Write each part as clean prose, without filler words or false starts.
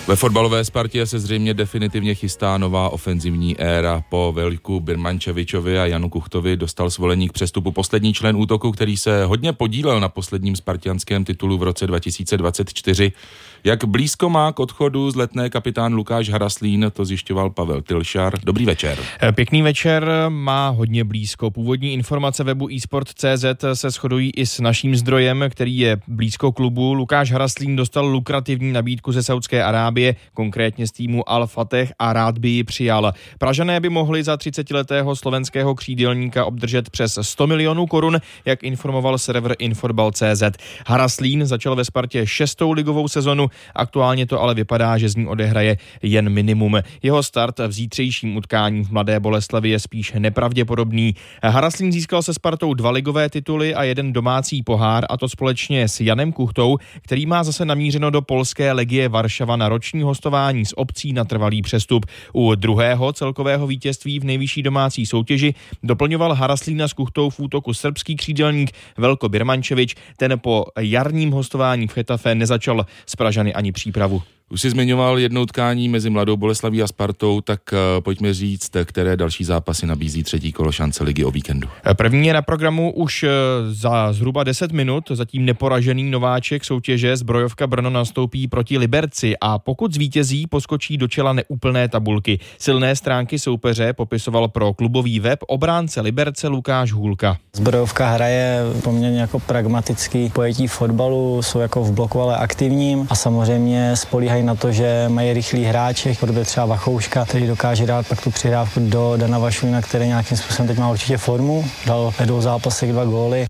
Ve fotbalové Spartě se zřejmě definitivně chystá nová ofenzivní éra. Po Veljku Birmančevičovi a Janu Kuchtovi dostal svolení k přestupu poslední člen útoku, který se hodně podílel na posledním spartianském titulu v roce 2024. Jak blízko má k odchodu z Letné kapitán Lukáš Haraslín, to zjišťoval Pavel Tilšar. Dobrý večer. Pěkný večer, má hodně blízko. Původní informace webu eSport.cz se shodují i s naším zdrojem, který je blízko klubu. Lukáš Haraslín dostal lukrativní nabídku ze Saudské Arábie, konkrétně z týmu Al-Fateh, a rád by ji přijal. Pražané by mohli za 30letého slovenského křídelníka obdržet přes 100 milionů korun, jak informoval server Infotbal.cz. Haraslín začal ve Spartě 6. ligovou sezonu, aktuálně to ale vypadá, že z ní odehraje jen minimum. Jeho start v zítřejším utkání v Mladé Boleslavi je spíš nepravděpodobný. Haraslín získal se Spartou 2 ligové tituly a 1 domácí pohár, a to společně s Janem Kuchtou, který má zase namířeno do polské Legie Varšava na roční hostování s opcí na trvalý přestup. U druhého celkového vítězství v nejvyšší domácí soutěži doplňoval Haraslína s Kuchtou v útoku srbský křídelník Veljko Birmančevič. Ten po jarním hostování v Chetafe nezačal s Pražany ani přípravu. Už jsi zmiňoval jedno utkání mezi Mladou Boleslaví a Spartou, tak pojďme říct, které další zápasy nabízí třetí kolo šance ligy o víkendu. První je na programu už za zhruba 10 minut. Zatím neporažený nováček soutěže Zbrojovka Brno nastoupí proti Liberci a pokud zvítězí, poskočí do čela neúplné tabulky. Silné stránky soupeře popisoval pro klubový web obránce Liberce Lukáš Hůlka. Zbrojovka hraje poměrně jako pragmatický pojetí fotbalu, jsou jako v bloku, ale aktivním a samozřejmě spolíhají na to, že mají rychlý hráče, podobě třeba Vachouška, který dokáže dát pak tu přihrávku do Dana Vašulina, který nějakým způsobem teď má určitě formu, dal ve 2 zápasech 2 góly.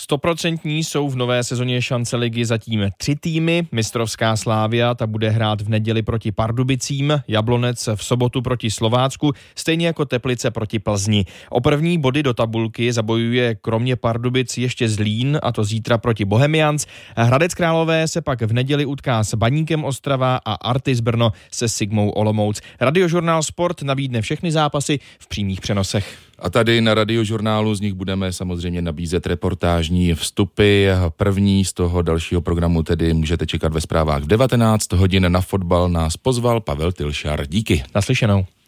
100% jsou v nové sezóně šance ligy zatím 3 týmy. Mistrovská Slavia, ta bude hrát v neděli proti Pardubicím, Jablonec v sobotu proti Slovácku, stejně jako Teplice proti Plzni. O první body do tabulky zabojuje kromě Pardubic ještě Zlín, a to zítra proti Bohemians. Hradec Králové se pak v neděli utká s Baníkem Ostrava a Artis Brno se Sigmou Olomouc. Radiožurnál Sport nabídne všechny zápasy v přímých přenosech. A tady na Radiožurnálu z nich budeme samozřejmě nabízet reportážní vstupy. První z toho dalšího programu tedy můžete čekat ve zprávách v 19 hodin. Na fotbal nás pozval Pavel Tilšar. Díky. Naslyšenou.